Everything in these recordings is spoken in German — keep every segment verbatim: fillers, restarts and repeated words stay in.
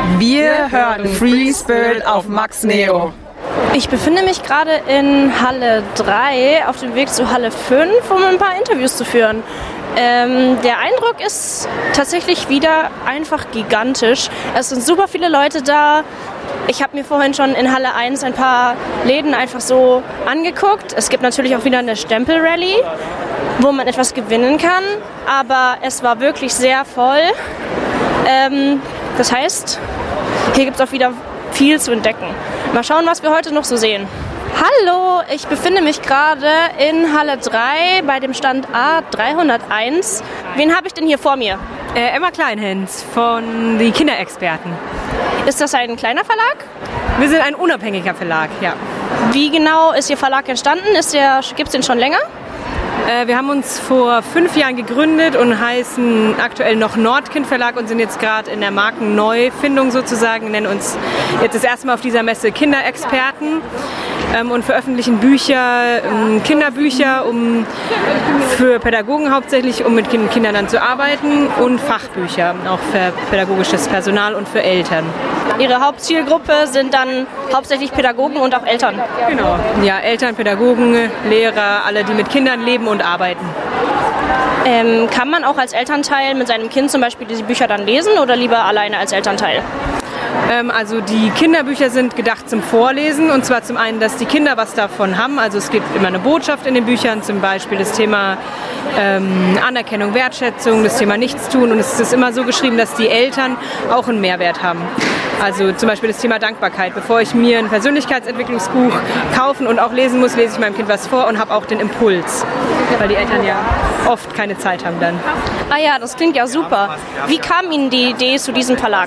Wir hören Free Spirit auf Max Neo. Ich befinde mich gerade in Halle drei auf dem Weg zu Halle fünf, um ein paar Interviews zu führen. Ähm, der Eindruck ist tatsächlich wieder einfach gigantisch. Es sind super viele Leute da. Ich habe mir vorhin schon in Halle eins ein paar Läden einfach so angeguckt. Es gibt natürlich auch wieder eine Stempel-Rallye, wo man etwas gewinnen kann. Aber es war wirklich sehr voll. Ähm, das heißt, hier gibt es auch wieder viel zu entdecken. Mal schauen, was wir heute noch so sehen. Hallo, ich befinde mich gerade in Halle drei bei dem Stand A dreihunderteins. Wen habe ich denn hier vor mir? Äh, Emma Kleinhens von die Kinderexperten. Ist das ein kleiner Verlag? Wir sind ein unabhängiger Verlag, ja. Wie genau ist Ihr Verlag entstanden? Gibt es den schon länger? Äh, wir haben uns vor fünf Jahren gegründet und heißen aktuell noch Nordkind Verlag und sind jetzt gerade in der Markenneufindung sozusagen. Wir nennen uns jetzt das erste Mal auf dieser Messe Kinderexperten ähm, und veröffentlichen Bücher, ähm, Kinderbücher, um für Pädagogen hauptsächlich, um mit Kindern dann zu arbeiten, und Fachbücher, auch für pädagogisches Personal und für Eltern. Ihre Hauptzielgruppe sind dann hauptsächlich Pädagogen und auch Eltern? Genau, ja, Eltern, Pädagogen, Lehrer, alle, die mit Kindern leben und arbeiten. Ähm, kann man auch als Elternteil mit seinem Kind zum Beispiel diese Bücher dann lesen oder lieber alleine als Elternteil? Ähm, also die Kinderbücher sind gedacht zum Vorlesen, und zwar zum einen, dass die Kinder was davon haben. Also es gibt immer eine Botschaft in den Büchern, zum Beispiel das Thema ähm, Anerkennung, Wertschätzung, das Thema Nichtstun, und es ist immer so geschrieben, dass die Eltern auch einen Mehrwert haben. Also zum Beispiel das Thema Dankbarkeit. Bevor ich mir ein Persönlichkeitsentwicklungsbuch kaufen und auch lesen muss, lese ich meinem Kind was vor und habe auch den Impuls, weil die Eltern ja oft keine Zeit haben dann. Ah ja, das klingt ja super. Wie kam Ihnen die Idee zu diesem Verlag?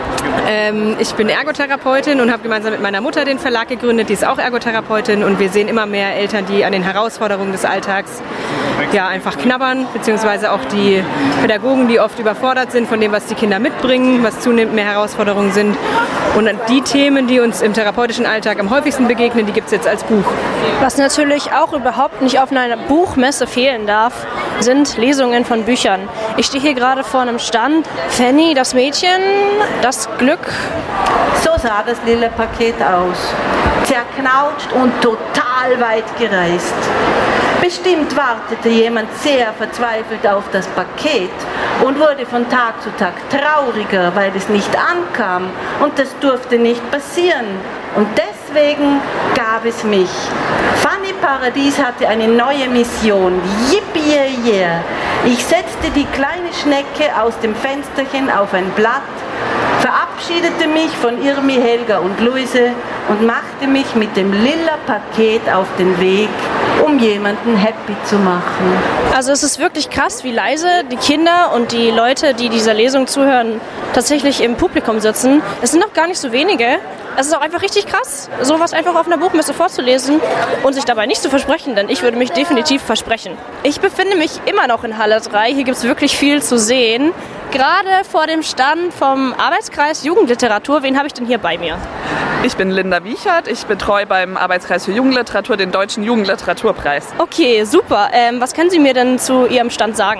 Ähm, ich bin Ergotherapeutin und habe gemeinsam mit meiner Mutter den Verlag gegründet, die ist auch Ergotherapeutin, und wir sehen immer mehr Eltern, die an den Herausforderungen des Alltags ja, einfach knabbern, beziehungsweise auch die Pädagogen, die oft überfordert sind von dem, was die Kinder mitbringen, was zunehmend mehr Herausforderungen sind. Und die Themen, die uns im therapeutischen Alltag am häufigsten begegnen, die gibt es jetzt als Buch. Was natürlich auch überhaupt nicht auf einer Buchmesse fehlen darf, sind Lesungen von Büchern. Ich stehe hier gerade vor einem Stand. Fanny, das Mädchen, das Glück. So sah das lila Paket aus. Zerknautscht und total weit gereist. Bestimmt wartete jemand sehr verzweifelt auf das Paket und wurde von Tag zu Tag trauriger, weil es nicht ankam, und das durfte nicht passieren. Und deswegen gab es mich. Fanny Paradies hatte eine neue Mission. Yippie, yeah, yeah. Ich setzte die kleine Schnecke aus dem Fensterchen auf ein Blatt, verabschiedete mich von Irmi, Helga und Luise und machte mich mit dem lila Paket auf den Weg, um jemanden happy zu machen. Also es ist wirklich krass, wie leise die Kinder und die Leute, die dieser Lesung zuhören, tatsächlich im Publikum sitzen. Es sind noch gar nicht so wenige. Es ist auch einfach richtig krass, sowas einfach auf einer Buchmesse vorzulesen und sich dabei nicht zu versprechen, denn ich würde mich definitiv versprechen. Ich befinde mich immer noch in Halle drei, hier gibt es wirklich viel zu sehen. Gerade vor dem Stand vom Arbeitskreis Jugendliteratur, wen habe ich denn hier bei mir? Ich bin Linda Wiechert, ich betreue beim Arbeitskreis für Jugendliteratur den Deutschen Jugendliteraturpreis. Okay, super. Ähm, was können Sie mir denn zu Ihrem Stand sagen?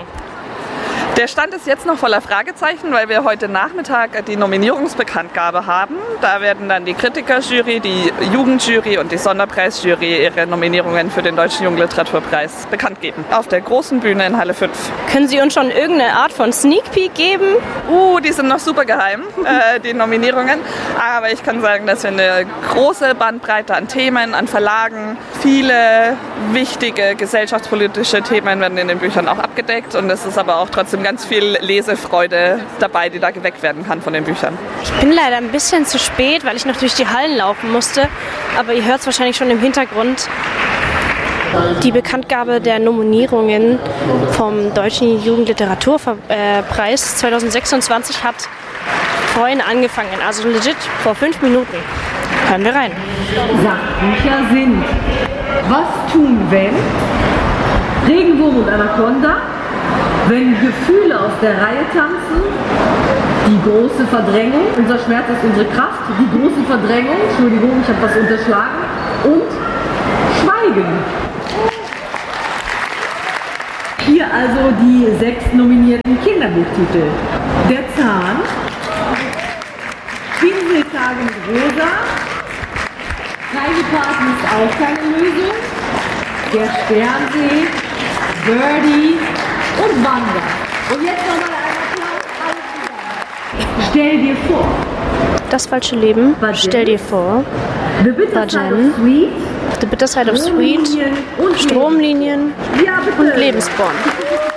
Der Stand ist jetzt noch voller Fragezeichen, weil wir heute Nachmittag die Nominierungsbekanntgabe haben. Da werden dann die Kritikerjury, die Jugendjury und die Sonderpreisjury ihre Nominierungen für den Deutschen Jugendliteraturpreis bekannt geben. Auf der großen Bühne in Halle fünf. Können Sie uns schon irgendeine Art von Sneak Peek geben? Uh, die sind noch super geheim, äh, die Nominierungen. Aber ich kann sagen, dass wir eine große Bandbreite an Themen, an Verlagen, viele wichtige gesellschaftspolitische Themen werden in den Büchern auch abgedeckt. Und es ist aber auch trotzdem ganz viel Lesefreude dabei, die da geweckt werden kann von den Büchern. Ich bin leider ein bisschen zu spät, weil ich noch durch die Hallen laufen musste. Aber ihr hört es wahrscheinlich schon im Hintergrund. Die Bekanntgabe der Nominierungen vom Deutschen Jugendliteraturpreis zweitausendsechsundzwanzig hat vorhin angefangen, also legit vor fünf Minuten. Hören wir rein. Sachbücher sind Was tun, wenn? Regenwurm und Anaconda, Wenn Gefühle aus der Reihe tanzen, Die große Verdrängung, Unser Schmerz ist unsere Kraft, Die große Verdrängung, Entschuldigung, ich habe was unterschlagen, und Schweigen. Hier also die sechs nominierten Kinderbuchtitel. Der Zahn, Picknicktage mit Rosa. Reisepaten ist auch keine Lösung. Der Sternsee, Birdie und Wander. Und jetzt nochmal ein Applaus. Stell dir vor. Das falsche Leben. Bajen. Stell dir vor. The Bitter Side Bajen. of Sweet. The Bitter Side of Sweet. Stromlinien und Stromlinien Ja, bitte. und Lebensborn.